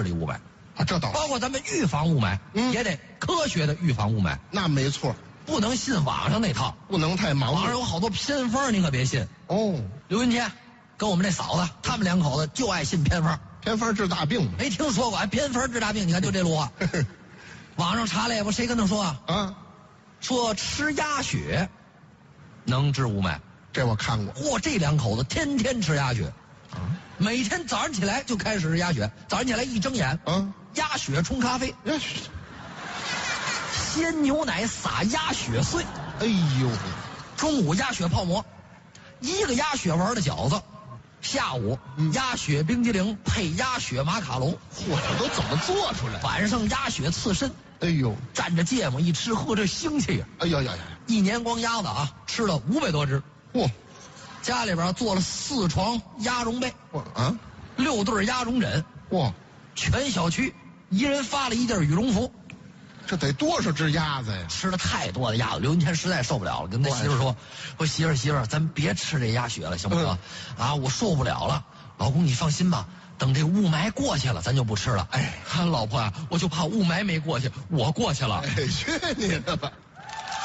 理雾霾啊，这倒是包括咱们预防雾霾，也得科学的预防雾霾， 那没错， 不能信网上那套。 不能太盲目。 网上有好多偏方，你可别信。 哦， 刘云天跟我们那嫂子，他们两口子就爱信偏方， 偏方治大病没听说过。偏方治大病，你看就这路话。网上查来不，谁跟他说啊？ 啊， 说吃鸭血能治雾霾。 这我看过。 嚯，这两口子天天吃鸭血，每天早上起来就开始吃鸭血，早上起来一睁眼，鸭血冲咖啡， 鸭血， 鲜牛奶撒鸭血碎， 哎呦， 中午鸭血泡馍，一个鸭血丸的饺子，下午鸭血冰激凌配鸭血马卡龙， 嚯，这都怎么做出来？ 晚上鸭血刺身， 哎呦， 蘸着芥末一吃，喝这腥气呀！ 哎呀呀呀， 一年光鸭子啊，吃了500多只。 嚯， 家里边做了4床鸭绒被，6对鸭绒枕， 嚯， 全小区一人发了1件羽绒服。 这得多少只鸭子呀？ 吃了太多的鸭子，刘云天实在受不了了，跟他媳妇说：“说媳妇，咱别吃这鸭血了，行不行？啊，我受不了了。老公，你放心吧，等这雾霾过去了，咱就不吃了。哎，老婆啊，我就怕雾霾没过去，我过去了。 哎，去你的吧！